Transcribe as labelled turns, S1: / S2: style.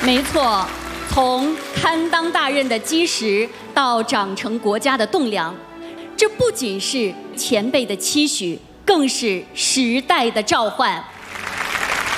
S1: 没错，从堪当大任的基石到长成国家的栋梁，这不仅是前辈的期许，更是时代的召唤。